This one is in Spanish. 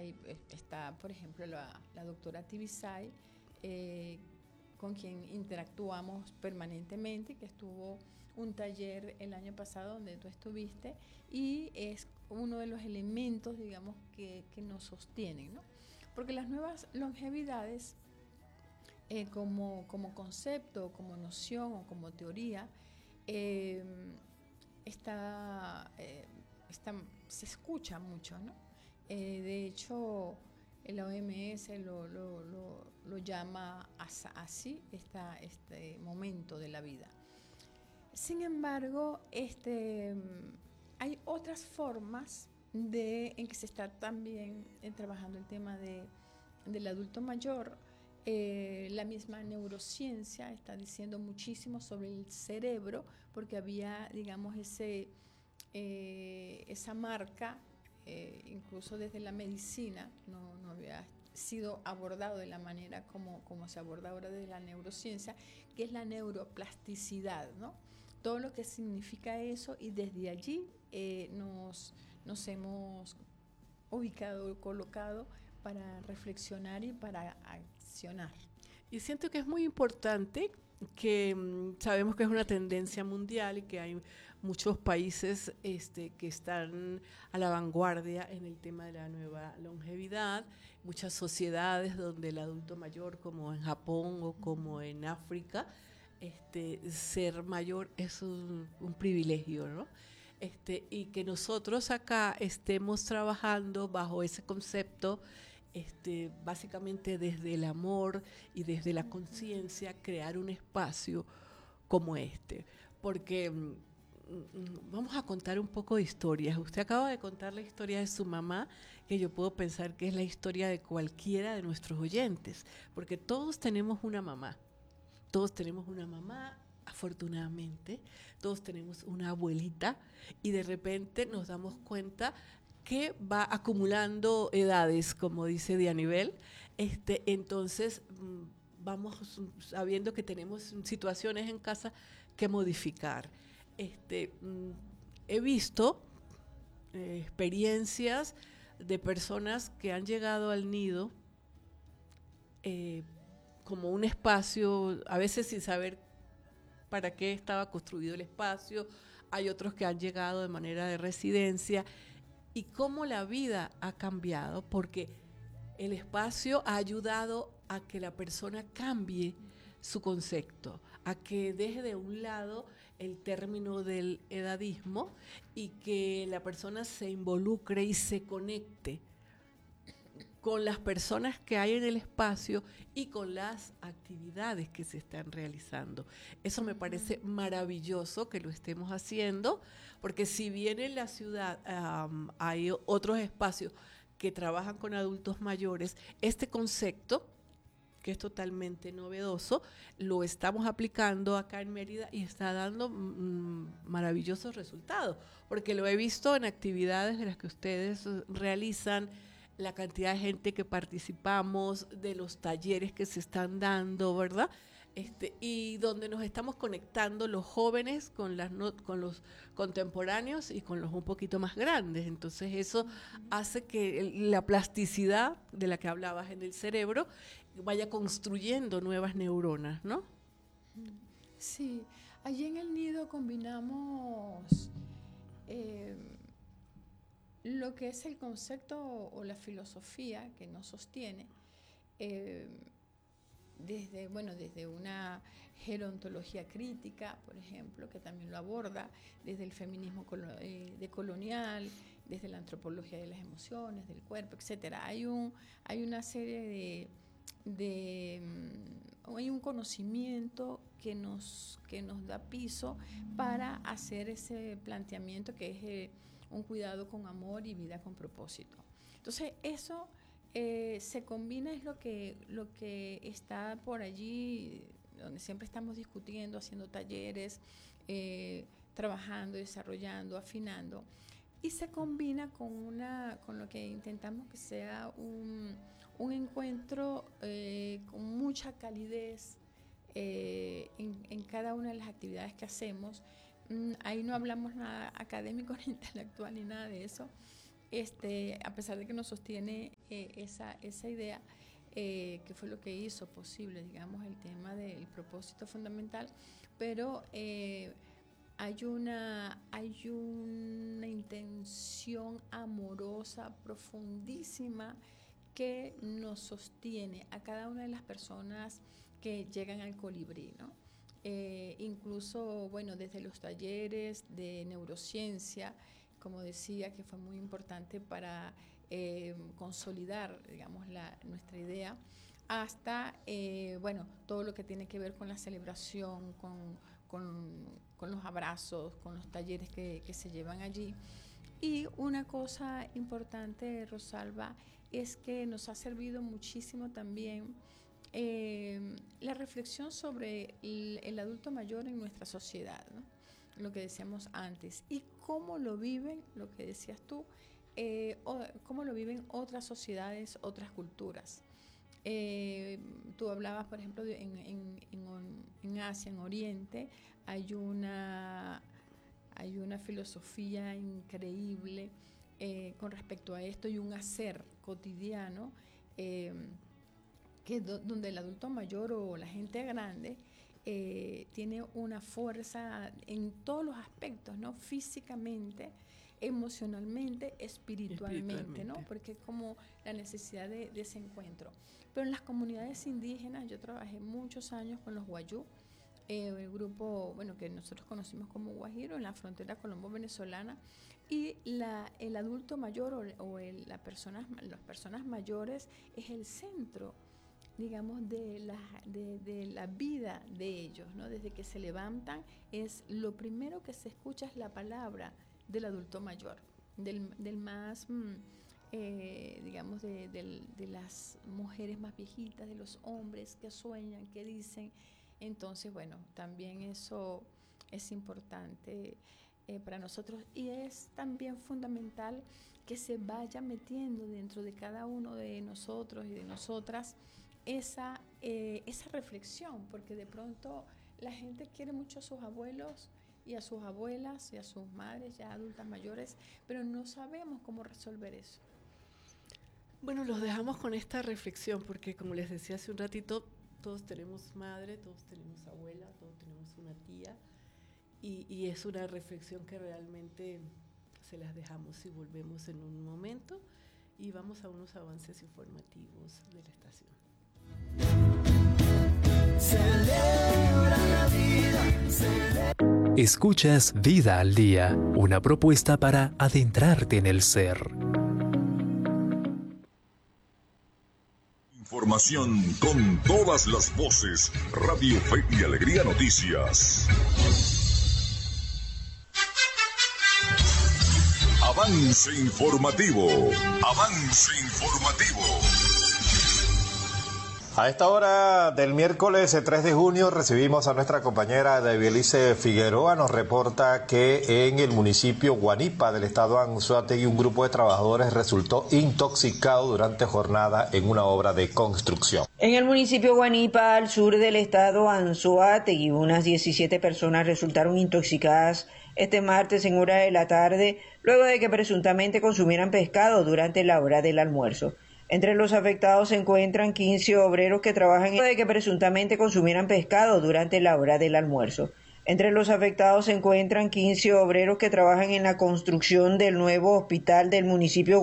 Está, por ejemplo, la doctora Tibisay, con quien interactuamos permanentemente, que estuvo un taller el año pasado donde tú estuviste, y es uno de los elementos, digamos, que nos sostienen, ¿no? Porque las nuevas longevidades, como concepto, como noción o como teoría, está, se escucha mucho, ¿no? De hecho, la OMS lo llama así, este momento de la vida. Sin embargo, hay otras formas en que se está también trabajando el tema del adulto mayor. La misma neurociencia está diciendo muchísimo sobre el cerebro, porque había, digamos, esa marca, incluso desde la medicina, no había sido abordado de la manera como se aborda ahora desde la neurociencia, que es la neuroplasticidad, ¿no? Todo lo que significa eso, y desde allí nos hemos ubicado, colocado para reflexionar y para accionar. Y siento que es muy importante que sabemos que es una tendencia mundial y que hay muchos países que están a la vanguardia en el tema de la nueva longevidad, muchas sociedades donde el adulto mayor, como en Japón o como en África, ser mayor es un privilegio, ¿no? Y que nosotros acá estemos trabajando bajo ese concepto, básicamente desde el amor y desde la conciencia, crear un espacio como este. Porque vamos a contar un poco de historias. Usted acaba de contar la historia de su mamá, que yo puedo pensar que es la historia de cualquiera de nuestros oyentes, porque todos tenemos una mamá. Todos tenemos una mamá, afortunadamente, todos tenemos una abuelita, y de repente nos damos cuenta que va acumulando edades, como dice Dianibel. Entonces vamos sabiendo que tenemos situaciones en casa que modificar. He visto experiencias de personas que han llegado al nido como un espacio, a veces sin saber para qué estaba construido el espacio. Hay otros que han llegado de manera de residencia, y cómo la vida ha cambiado, porque el espacio ha ayudado a que la persona cambie su concepto, a que deje de un lado el término del edadismo y que la persona se involucre y se conecte con las personas que hay en el espacio y con las actividades que se están realizando. Eso me parece maravilloso que lo estemos haciendo, porque si bien en la ciudad hay otros espacios que trabajan con adultos mayores, este concepto, que es totalmente novedoso, lo estamos aplicando acá en Mérida y está dando maravillosos resultados, porque lo he visto en actividades de las que ustedes realizan, la cantidad de gente que participamos, de los talleres que se están dando, ¿verdad? Y donde nos estamos conectando los jóvenes con los contemporáneos y con los un poquito más grandes. Entonces eso hace que la plasticidad de la que hablabas en el cerebro vaya construyendo nuevas neuronas, ¿no? Sí, allí en el nido combinamos lo que es el concepto o la filosofía que nos sostiene, desde una gerontología crítica, por ejemplo, que también lo aborda, desde el feminismo decolonial, desde la antropología de las emociones, del cuerpo, etcétera. Hay una serie hay un conocimiento que nos da piso para hacer ese planteamiento que es un cuidado con amor y vida con propósito. Entonces eso se combina, es lo que está por allí, donde siempre estamos discutiendo, haciendo talleres, trabajando, desarrollando, afinando, y se combina con lo que intentamos que sea un encuentro con mucha calidez en cada una de las actividades que hacemos. Ahí no hablamos nada académico ni intelectual ni nada de eso. a pesar de que nos sostiene esa idea, que fue lo que hizo posible, digamos, el tema del propósito fundamental, pero hay una intención amorosa profundísima que nos sostiene a cada una de las personas que llegan al Colibrí, ¿no? Incluso, bueno, desde los talleres de neurociencia, como decía, que fue muy importante para consolidar, digamos, nuestra idea, hasta, bueno, todo lo que tiene que ver con la celebración, con los abrazos, con los talleres que se llevan allí. Y una cosa importante, Rosalba, es que nos ha servido muchísimo también la reflexión sobre el adulto mayor en nuestra sociedad, ¿no? Lo que decíamos antes, y cómo lo viven, lo que decías tú, cómo lo viven otras sociedades, otras culturas. Tú hablabas, por ejemplo, en Asia, en Oriente, hay una filosofía increíble con respecto a esto, y un hacer cotidiano donde el adulto mayor o la gente grande tiene una fuerza en todos los aspectos, ¿no? Físicamente, emocionalmente, espiritualmente, ¿no? Porque es como la necesidad de ese encuentro. Pero en las comunidades indígenas, yo trabajé muchos años con los Wayuu, el grupo, bueno, que nosotros conocimos como Guajiro, en la frontera colombo-venezolana, y el adulto mayor las personas mayores es el centro, digamos, de la vida de ellos, ¿no? Desde que se levantan, lo primero que se escucha es la palabra del adulto mayor, del más, digamos, de las mujeres más viejitas, de los hombres que sueñan, que dicen. Entonces, bueno, también eso es importante para nosotros, y es también fundamental que se vaya metiendo dentro de cada uno de nosotros y de nosotras esa reflexión, porque de pronto la gente quiere mucho a sus abuelos y a sus abuelas y a sus madres ya adultas mayores, pero no sabemos cómo resolver eso. Bueno, los dejamos con esta reflexión, porque como les decía hace un ratito, todos tenemos madre, todos tenemos abuela, todos tenemos una tía, y es una reflexión que realmente se las dejamos y volvemos en un momento, y vamos a unos avances informativos de la estación. Celebra la vida, Escuchas Vida al Día, una propuesta para adentrarte en el ser. Información con todas las voces. Radio Fe y Alegría Noticias. Avance informativo. Avance informativo. A esta hora del miércoles 3 de junio recibimos a nuestra compañera Debielice Figueroa. Nos reporta que en el municipio Guanipa del estado Anzoátegui un grupo de trabajadores resultó intoxicado durante jornada en una obra de construcción. En el municipio Guanipa, al sur del estado Anzoátegui, unas 17 personas resultaron intoxicadas este martes en hora de la tarde, luego de que presuntamente consumieran pescado durante la hora del almuerzo. Entre los afectados se encuentran 15 obreros que trabajan de que presuntamente consumieran pescado durante la hora del almuerzo. Entre los afectados se encuentran 15 obreros que trabajan en la construcción del nuevo hospital del municipio